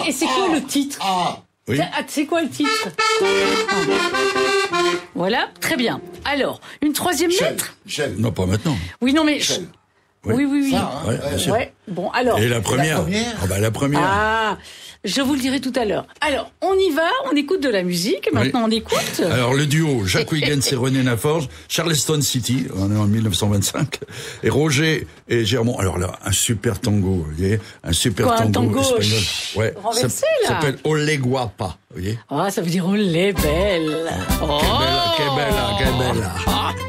Et c'est quoi le titre? Oui. C'est quoi le titre? Voilà, très bien. Alors, une troisième lettre? Non, pas maintenant. Oui, non, mais... Shell. Oui. Ça, hein, Ouais, bien sûr. Ouais, bon, alors... Et la première? La première. Ah, je vous le dirai tout à l'heure. Alors, on y va, on écoute de la musique. Maintenant, on écoute. Alors, le duo, Jacques Huygens et René Laforge, Charleston City, on est en 1925, et Roger et Germont. Alors là, un super tango, vous voyez, un super Quoi, un tango espagnol. Ouais, renversé, là. ça s'appelle Ole Guapa, vous voyez. Ah, ça veut dire, oh, les belles. Oh. Que bella.